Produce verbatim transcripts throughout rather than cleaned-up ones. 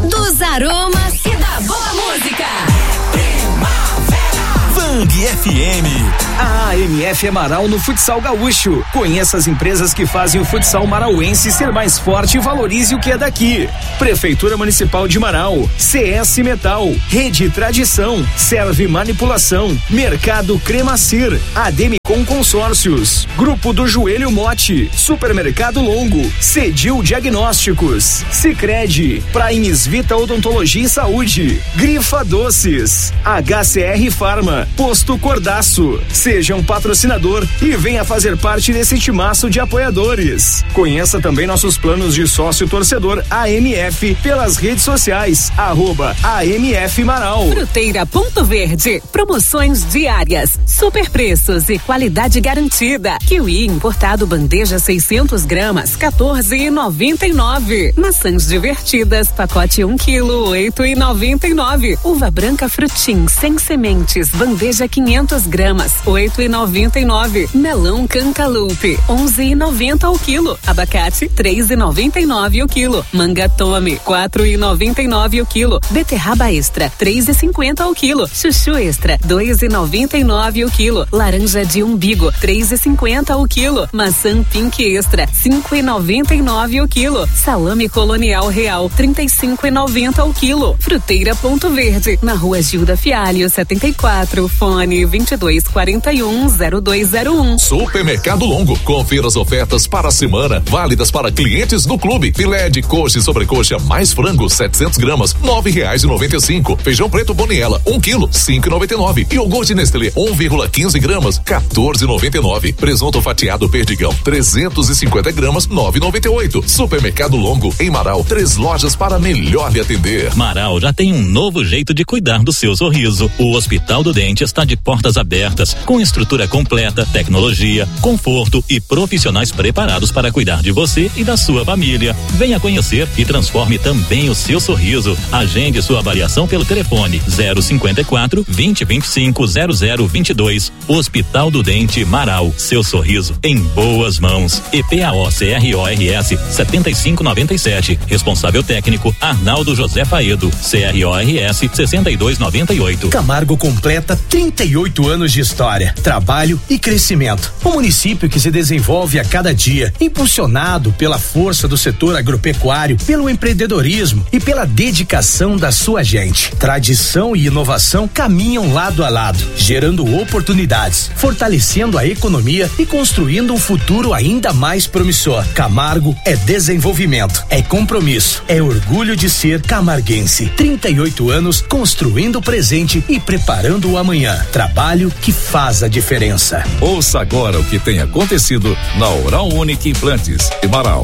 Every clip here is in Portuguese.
dos aromas e da boa música. Vang F M. A A M F é Marau no futsal gaúcho. Conheça as empresas que fazem o futsal marauense ser mais forte e valorize o que é daqui. Prefeitura Municipal de Marau, C S Metal, Rede Tradição, Serve Manipulação, Mercado Cremacir, Ademicon Consórcios, Grupo do Joelho Mote, Supermercado Longo, Cedil Diagnósticos, Sicredi, Primes Vita Odontologia e Saúde, Grifa Doces, H C R Farma, Posto Cordaço. Seja um patrocinador e venha fazer parte desse timaço de apoiadores. Conheça também nossos planos de sócio torcedor A M F pelas redes sociais, arroba A M F Marau. Fruteira Ponto Verde, promoções diárias, super preços e qualidade garantida. Kiwi importado bandeja seiscentos gramas, quatorze e noventa e nove. Maçãs divertidas, pacote um quilo, oito e noventa e nove. Uva branca Frutim sem sementes, bandeja quinhentas gramas, oito e noventa e nove. Melão Cantaloupe, onze e noventa o quilo. Abacate, três e noventa e nove o quilo. Manga Tome, quatro e noventa e nove o quilo. Beterraba Extra, três e cinquenta o quilo. Chuchu Extra, dois e noventa e nove o quilo. Laranja de umbigo, três e cinquenta o quilo. Maçã Pink Extra, cinco e noventa e nove o quilo. Salame Colonial Real, trinta e cinco e noventa o quilo. Fruteira Ponto Verde, na Rua Gilda Fialho, setenta e quatro, fone vinte e dois quarenta e um, zero dois zero um. Supermercado Longo, confira as ofertas para a semana, válidas para clientes do clube. Filé de coxa e sobrecoxa mais frango, setecentos gramas, nove reais e noventa e cinco. Feijão preto Boniela, um quilo, cinco e noventa e nove. Iogurte Nestlé, um vírgula quinze gramas, quatorze e noventa e nove. Presunto fatiado Perdigão, trezentos e cinquenta gramas, nove e noventa e oito. Supermercado Longo, em Marau, três lojas para melhor lhe atender. Marau já tem um novo jeito de cuidar do seu sorriso. O Hospital do Dente está de portas abertas, com estrutura completa, tecnologia, conforto e profissionais preparados para cuidar de você e da sua família. Venha conhecer e transforme também o seu sorriso. Agende sua avaliação pelo telefone zero cinquenta e quatro, vinte, vinte e cinco, zero zero vinte e dois. Hospital do Dente Marau, seu sorriso em boas mãos. E P A O C R O R S setenta e cinco noventa e sete. Responsável técnico Arnaldo José Faedo, C R O R S sessenta e dois noventa e oito. Camargo completa trinta e oito anos de história, trabalho e crescimento. Um município que se desenvolve a cada dia, impulsionado pela força do setor agropecuário, pelo empreendedorismo e pela dedicação da sua gente. Tradição e inovação caminham lado a lado, gerando oportunidades, fortalecendo a economia e construindo um futuro ainda mais promissor. Camargo é desenvolvimento, é compromisso, é orgulho de ser camarguense. trinta e oito anos construindo o presente e preparando o amanhã. Trabalho que faz a diferença. Ouça agora o que tem acontecido na Oral Unique Implantes de Marau.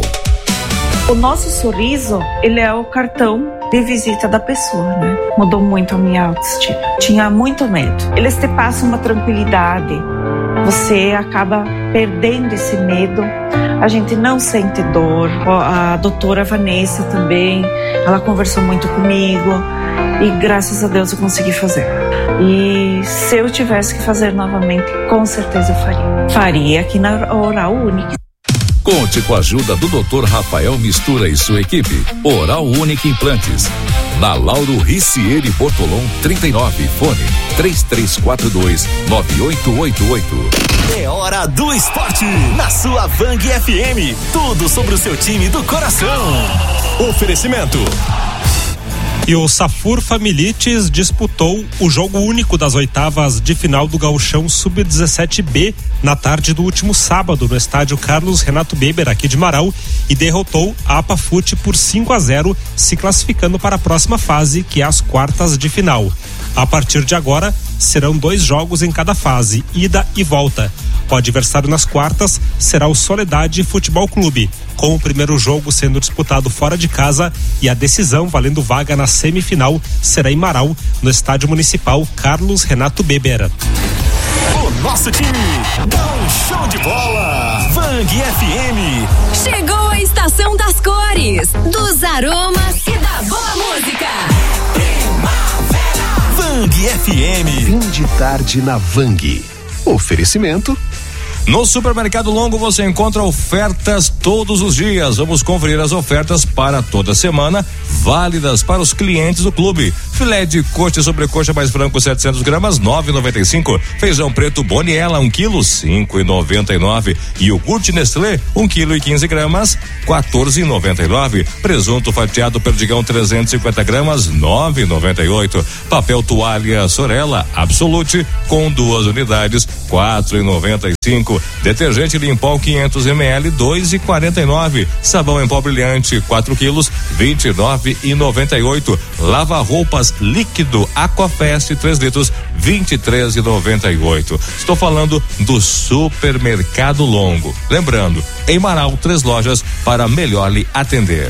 O nosso sorriso, ele é o cartão de visita da pessoa, né? Mudou muito a minha autoestima. Tinha muito medo. Eles te passam uma tranquilidade. Você acaba perdendo esse medo. A gente não sente dor. A doutora Vanessa também, ela conversou muito comigo e graças a Deus eu consegui fazer. E se eu tivesse que fazer novamente, com certeza eu faria. Faria aqui na Oral Unique. Conte com a ajuda do doutor Rafael Mistura e sua equipe. Oral Unique Implantes. Na Lauro Ricieri Bortolom trinta e nove, fone três três quatro dois, nove oito oito oito. É hora do esporte na sua Vang F M. Tudo sobre o seu time do coração. Oferecimento. E o Safur Familites disputou o jogo único das oitavas de final do Gauchão sub dezessete B na tarde do último sábado no estádio Carlos Renato Beber aqui de Marau e derrotou a Apafute por cinco a zero, se classificando para a próxima fase, que é as quartas de final. A partir de agora serão dois jogos em cada fase, ida e volta. O adversário nas quartas será o Soledade Futebol Clube, com o primeiro jogo sendo disputado fora de casa e a decisão valendo vaga na semifinal será em Marau, no estádio municipal Carlos Renato Beber. O nosso time dá um show de bola. Vang F M. Chegou a estação das cores, dos aromas e da boa música. Vang F M. Fim de tarde na Vang. Oferecimento No Supermercado Longo você encontra ofertas todos os dias. Vamos conferir as ofertas para toda semana, válidas para os clientes do clube. Filé de coxa e sobrecoxa mais frango setecentos gramas, nove e noventa e cinco. Feijão preto Boniela, um quilo, cinco e noventa e nove. Iogurte Nestlé, um quilo e quinze gramas, quatorze e noventa e nove. Presunto fatiado Perdigão trezentos e cinquenta gramas, nove e noventa e oito. Papel toalha Sorella Absolute com duas unidades, quatro e noventa e cinco. Detergente Limpol quinhentos mililitros, dois e quarenta e nove. Sabão em pó brilhante quatro quilos, vinte e nove e noventa e oito. Lava roupas líquido Aquafest três litros, vinte e três e noventa e oito. Estou falando do Supermercado Longo. Lembrando, em Marau, três lojas para melhor lhe atender.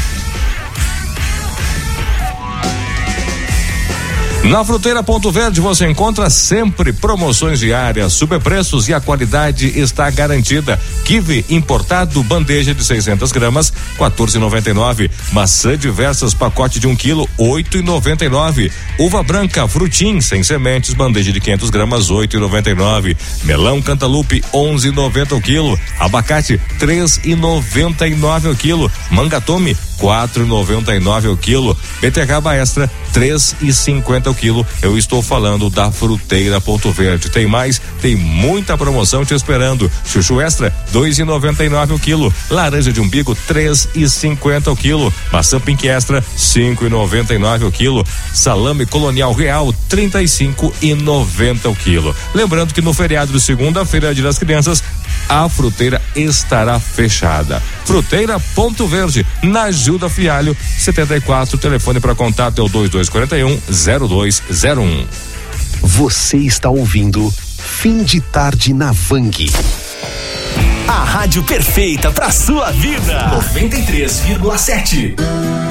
Na Fruteira Ponto Verde você encontra sempre promoções diárias, superpreços e a qualidade está garantida. Kiwi importado, bandeja de seiscentas gramas, quatorze e noventa e nove. Maçã diversas, pacote de um quilo, oito e noventa e nove. Uva branca Frutim sem sementes, bandeja de quinhentas gramas, oito e noventa e nove. Melão Cantaloupe, onze e noventa o quilo. Abacate, três e noventa e nove o quilo. Mangatome, quatro e noventa e nove o quilo. Beterraba extra, três e cinquenta o quilo. Eu estou falando da Fruteira Ponto Verde. Tem mais, tem muita promoção te esperando. Chuchu extra, dois e noventa e nove o quilo. Laranja de umbigo, três e cinquenta o quilo. Maçã Pink extra, cinco e noventa e nove o quilo. Salame Colonial Real, trinta e cinco e noventa o quilo. Lembrando que no feriado de segunda-feira, Dia das Crianças, a fruteira estará fechada. Fruteira Ponto Verde, na Gilda Fialho, setenta e quatro. Telefone para contato é o dois dois quatro um, zero dois zero um. Você está ouvindo Fim de Tarde na Vang. A rádio perfeita para sua vida. noventa e três vírgula sete.